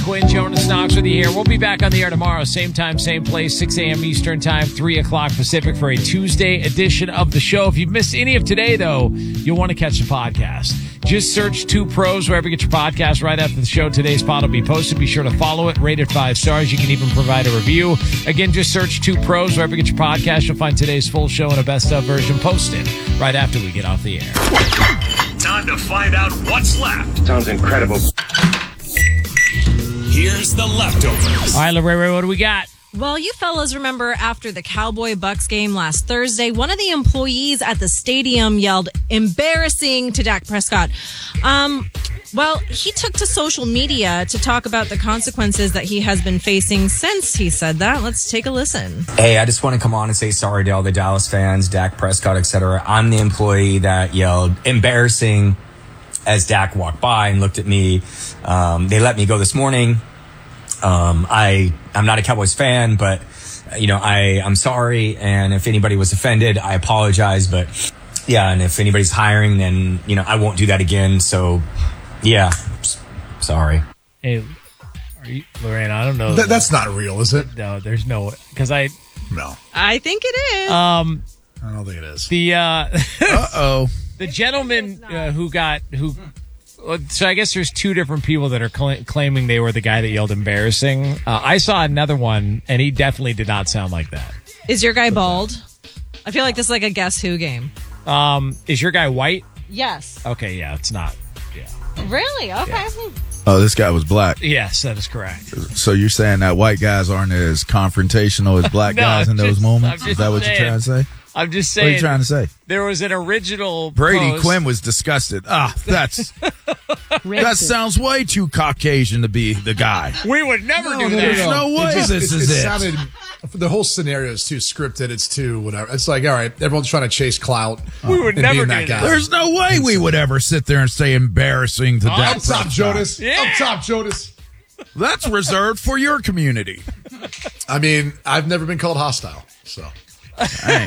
Quinn, Jonas Knox with you here. We'll be back on the air tomorrow, same time, same place, 6 a.m. Eastern time, 3 o'clock Pacific for a Tuesday edition of the show. If you've missed any of today, though, you'll want to catch the podcast. Just search Two Pros wherever you get your podcast right after the show. Today's pod will be posted. Be sure to follow it, rate it 5 stars. You can even provide a review. Again, just search Two Pros wherever you get your podcast. You'll find today's full show and a best-of version posted right after we get off the air. Time to find out what's left. Sounds incredible. Here's the leftovers. All right, Lorraine, what do we got? Well, you fellas remember after the Cowboy-Bucks game last Thursday, one of the employees at the stadium yelled, "Embarrassing" to Dak Prescott. Well, he took to social media to talk about the consequences that he has been facing since he said that. Let's take a listen. Hey, I just want to come on and say sorry to all the Dallas fans, Dak Prescott, etc. I'm the employee that yelled "embarrassing" as Dak walked by and looked at me. They let me go this morning. I'm not a Cowboys fan, but I'm sorry. And if anybody was offended, I apologize. But yeah, and if anybody's hiring, then I won't do that again. So yeah, sorry. Hey, are you, Lorraine? I don't know. That's not real, is it? No, there's no because No, I think it is. I don't think it is. The gentleman so I guess there's two different people that are claiming they were the guy that yelled "embarrassing." I saw another one, and he definitely did not sound like that. Is your guy bald? I feel like this is like a Guess Who game. Is your guy white? Yes. Okay, yeah, it's not. Yeah. Really? Okay. Yeah. Oh, this guy was black. Yes, that is correct. So you're saying that white guys aren't as confrontational as black No, guys in those moments? I'm Is that what just you're trying to say? I'm just saying. What are you trying to say? There was an original Brady post. Quinn was disgusted. That sounds way too Caucasian to be the guy. We would never do that. There's no way this is it. Sounded, the whole scenario is too scripted. It's too whatever. It's like, all right, everyone's trying to chase clout. We would and never being do that guy. that. There's no way we would ever sit there and say embarrassing to Dak Up top, Prescott. Jonas. Yeah. Up top, Jonas. That's reserved for your community. I mean, I've never been called hostile, so. Dang.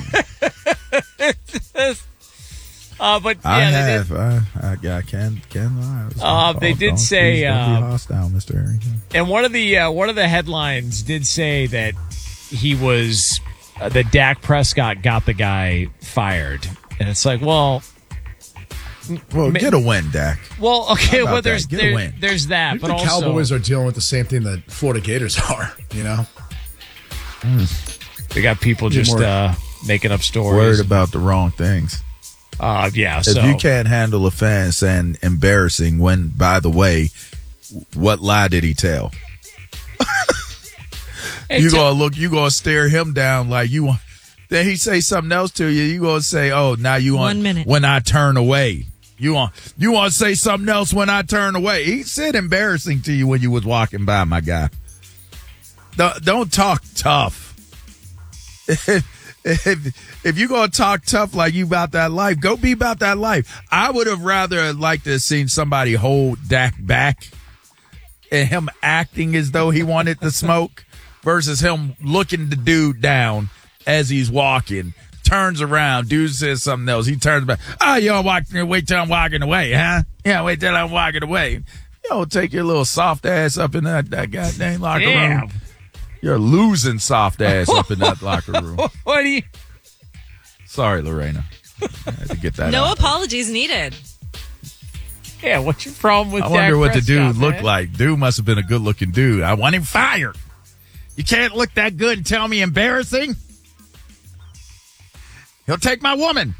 But yeah, I have. I can lie. They did say, don't be hostile, Mr. Harrington. and one of the headlines did say that he was that Dak Prescott got the guy fired, and it's like, well, get a win, Dak. well, okay, How about well, there's that? Get a win. there's that, but the also Cowboys are dealing with the same thing that Florida Gators are, they got people just making up stories. Worried about the wrong things. Yeah. If So you can't handle a fan saying embarrassing, when, by the way, what lie did he tell? You gonna stare him down like you want. Then he say something else to you. You gonna say, "Oh, now you want 1 minute when I turn away." You want to say something else when I turn away. He said embarrassing to you when you was walking by, my guy. Don't talk tough. If you gonna talk tough like you about that life, go be about that life. I would have rather liked to have seen somebody hold Dak back and him acting as though he wanted to smoke versus him looking the dude down as he's walking. Turns around, dude says something else. He turns back. Oh, you don't wait till I'm walking away, huh? Yeah, wait till I'm walking away. You don't take your little soft ass up in that goddamn locker room. You're losing soft ass up in that locker room. what do you? Sorry, Lorena. I had to get that No out. apologies needed. Yeah, what's your problem with? I wonder Dak what the dude Prescott, looked man? like. Dude must have been a good-looking dude. I want him fired. You can't look that good and tell me embarrassing. He'll take my woman.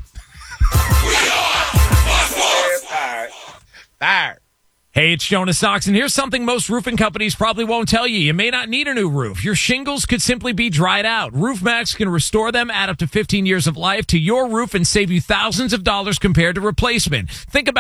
Fired. Hey, it's Jonas Knox, and here's something most roofing companies probably won't tell you. You may not need a new roof. Your shingles could simply be dried out. RoofMax can restore them, add up to 15 years of life to your roof, and save you thousands of dollars compared to replacement. Think about